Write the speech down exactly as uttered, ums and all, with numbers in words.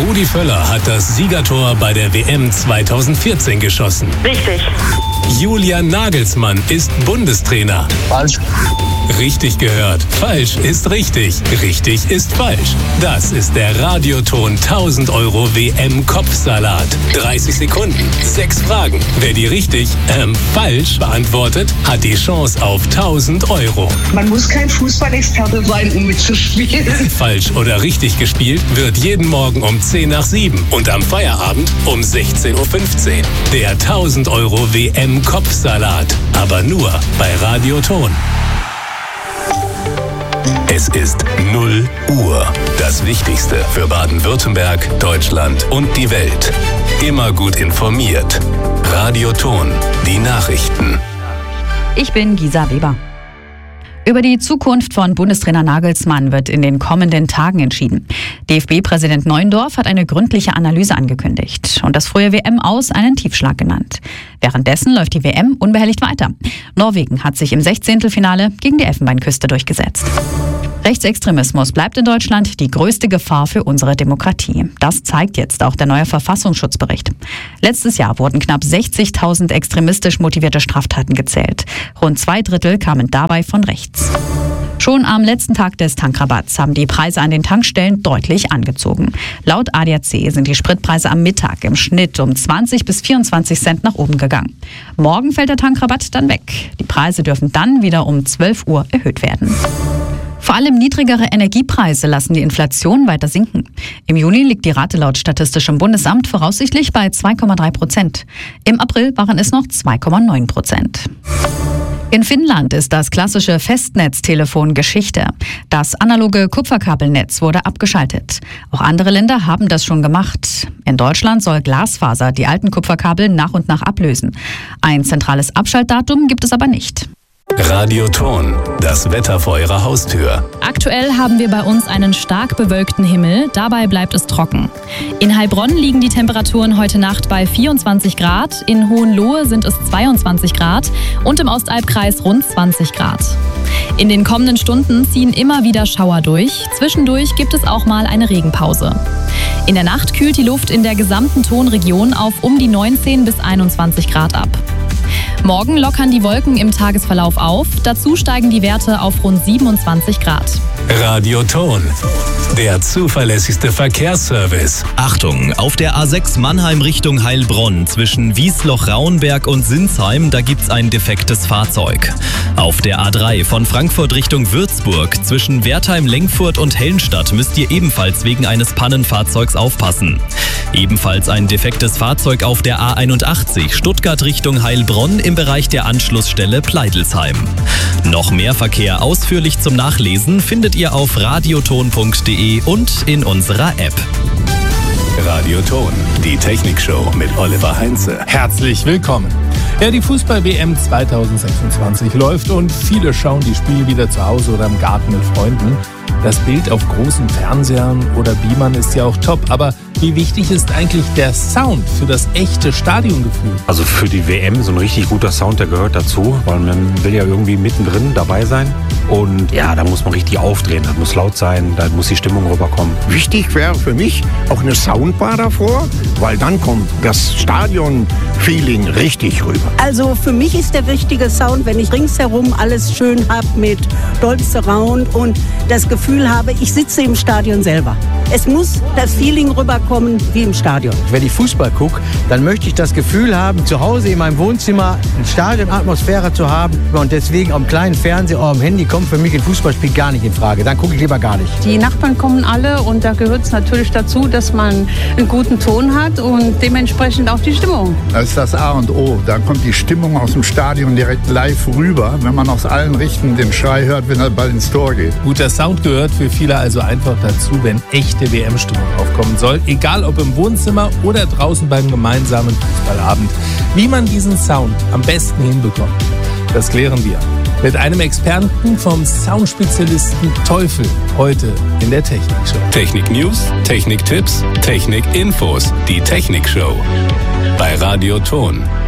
Rudi Völler hat das Siegertor bei der W M zweitausendvierzehn geschossen. Richtig. Julian Nagelsmann ist Bundestrainer. Falsch. Richtig gehört. Falsch ist richtig. Richtig ist falsch. Das ist der Radioton tausend Euro W M-Kopfsalat. dreißig Sekunden, sechs Fragen. Wer die richtig, ähm, falsch beantwortet, hat die Chance auf tausend Euro. Man muss kein Fußballexperte sein, um mitzuspielen. Falsch oder richtig gespielt wird jeden Morgen um zehn nach sieben und am Feierabend um sechzehn Uhr fünfzehn. Der tausend Euro W M-Kopfsalat. Aber nur bei Radioton. Es ist null Uhr. Das Wichtigste für Baden-Württemberg, Deutschland und die Welt. Immer gut informiert. Radioton. Die Nachrichten. Ich bin Gisa Weber. Über die Zukunft von Bundestrainer Nagelsmann wird in den kommenden Tagen entschieden. D F B-Präsident Neuendorf hat eine gründliche Analyse angekündigt und das frühe W M-Aus einen Tiefschlag genannt. Währenddessen läuft die W M unbehelligt weiter. Norwegen hat sich im Sechzehntelfinale gegen die Elfenbeinküste durchgesetzt. Rechtsextremismus bleibt in Deutschland die größte Gefahr für unsere Demokratie. Das zeigt jetzt auch der neue Verfassungsschutzbericht. Letztes Jahr wurden knapp sechzigtausend extremistisch motivierte Straftaten gezählt. Rund zwei Drittel kamen dabei von rechts. Schon am letzten Tag des Tankrabatts haben die Preise an den Tankstellen deutlich angezogen. Laut A D A C sind die Spritpreise am Mittag im Schnitt um zwanzig bis vierundzwanzig Cent nach oben gegangen. Morgen fällt der Tankrabatt dann weg. Die Preise dürfen dann wieder um zwölf Uhr erhöht werden. Vor allem niedrigere Energiepreise lassen die Inflation weiter sinken. Im Juni liegt die Rate laut Statistischem Bundesamt voraussichtlich bei zwei Komma drei Prozent. Im April waren es noch zwei Komma neun Prozent. In Finnland ist das klassische Festnetztelefon Geschichte. Das analoge Kupferkabelnetz wurde abgeschaltet. Auch andere Länder haben das schon gemacht. In Deutschland soll Glasfaser die alten Kupferkabel nach und nach ablösen. Ein zentrales Abschaltdatum gibt es aber nicht. Radioton. Das Wetter vor Ihrer Haustür. Aktuell haben wir bei uns einen stark bewölkten Himmel, dabei bleibt es trocken. In Heilbronn liegen die Temperaturen heute Nacht bei vierundzwanzig Grad, in Hohenlohe sind es zweiundzwanzig Grad und im Ostalbkreis rund zwanzig Grad. In den kommenden Stunden ziehen immer wieder Schauer durch, zwischendurch gibt es auch mal eine Regenpause. In der Nacht kühlt die Luft in der gesamten Tonregion auf um die neunzehn bis einundzwanzig Grad ab. Morgen lockern die Wolken im Tagesverlauf auf, dazu steigen die Werte auf rund siebenundzwanzig Grad. Radioton. Der zuverlässigste Verkehrsservice. Achtung, auf der A sechs Mannheim Richtung Heilbronn zwischen Wiesloch-Rauenberg und Sinsheim, da gibt's ein defektes Fahrzeug. Auf der A drei von Frankfurt Richtung Würzburg zwischen Wertheim-Lengfurt und Hellenstadt müsst ihr ebenfalls wegen eines Pannenfahrzeugs aufpassen. Ebenfalls ein defektes Fahrzeug auf der A einundachtzig Stuttgart Richtung Heilbronn im Bereich der Anschlussstelle Pleidelsheim. Noch mehr Verkehr ausführlich zum Nachlesen findet ihr auf radioton punkt de und in unserer App. Radioton, die Technikshow mit Oliver Heinze. Herzlich willkommen. Ja, die Fußball-W M zweitausendsechsundzwanzig läuft und viele schauen die Spiele wieder zu Hause oder im Garten mit Freunden. Das Bild auf großen Fernsehern oder Beamern ist ja auch top, aber wie wichtig ist eigentlich der Sound für das echte Stadiongefühl? Also für die W M so ein richtig guter Sound, der gehört dazu, weil man will ja irgendwie mittendrin dabei sein. Und ja, da muss man richtig aufdrehen, das muss laut sein, da muss die Stimmung rüberkommen. Wichtig wäre für mich auch eine Soundbar davor, weil dann kommt das Stadion-Feeling richtig rüber. Also für mich ist der wichtige Sound, wenn ich ringsherum alles schön habe mit Dolby Surround und das Gefühl habe, ich sitze im Stadion selber. Es muss das Feeling rüberkommen wie im Stadion. Wenn ich Fußball gucke, dann möchte ich das Gefühl haben, zu Hause in meinem Wohnzimmer eine Stadionatmosphäre zu haben. Und deswegen am kleinen Fernseher oder am Handy kommt für mich ein Fußballspiel gar nicht in Frage. Dann gucke ich lieber gar nicht. Die Nachbarn kommen alle und da gehört es natürlich dazu, dass man einen guten Ton hat und dementsprechend auch die Stimmung. Das ist das A und O. Da kommt die Stimmung aus dem Stadion direkt live rüber, wenn man aus allen Richtungen den Schrei hört, wenn der Ball ins Tor geht. Guter Sound gehört für viele also einfach dazu, wenn echte W M-Stimmung aufkommen soll. Egal ob im Wohnzimmer oder draußen beim gemeinsamen Fußballabend. Wie man diesen Sound am besten hinbekommt, das klären wir mit einem Experten vom Soundspezialisten Teufel heute in der Technikshow. Technik-News, Technik-Tipps, Technik-Infos. Die Technikshow bei Radioton.